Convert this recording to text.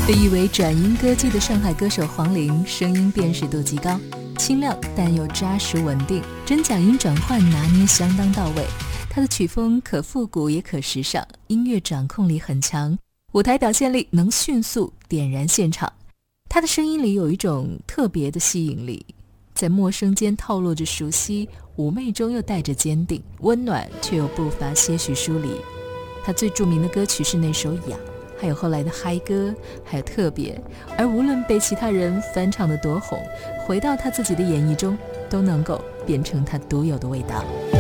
被誉为转音歌姬的上海歌手黄龄，声音辨识度极高，清亮但又扎实稳定，真假音转换拿捏相当到位。她的曲风可复古也可时尚，音乐掌控力很强，舞台表现力能迅速点燃现场。她的声音里有一种特别的吸引力，在陌生间透露着熟悉，妩媚中又带着坚定，温暖却又不乏些许疏离。她最著名的歌曲是那首《痒》，还有后来的嗨歌，还有特别，而无论被其他人翻唱的多红，回到他自己的演绎中，都能够变成他独有的味道。